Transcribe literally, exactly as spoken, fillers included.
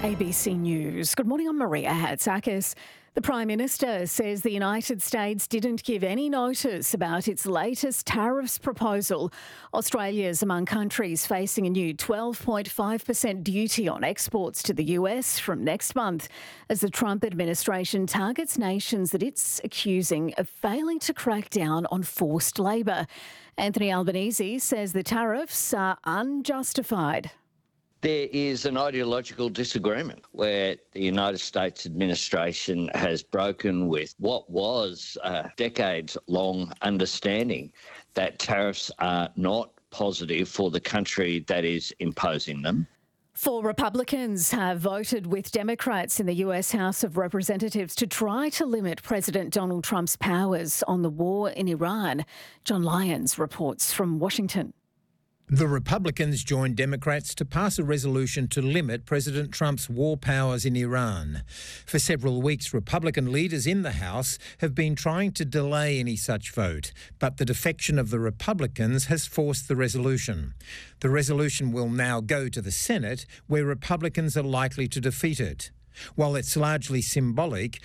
A B C News. Good morning, I'm Maria Hatzakis. The Prime Minister says the United States didn't give any notice about its latest tariffs proposal. Australia's among countries facing a new twelve point five percent duty on exports to the U S from next month as the Trump administration targets nations that it's accusing of failing to crack down on forced labour. Anthony Albanese says the tariffs are unjustified. There is an ideological disagreement where the United States administration has broken with what was a decades-long understanding that tariffs are not positive for the country that is imposing them. Four Republicans have voted with Democrats in the U S House of Representatives to try to limit President Donald Trump's powers on the war in Iran. John Lyons reports from Washington. The Republicans joined Democrats to pass a resolution to limit President Trump's war powers in Iran. For several weeks, Republican leaders in the House have been trying to delay any such vote, but the defection of the Republicans has forced the resolution. The resolution will now go to the Senate, where Republicans are likely to defeat it. While it's largely symbolic,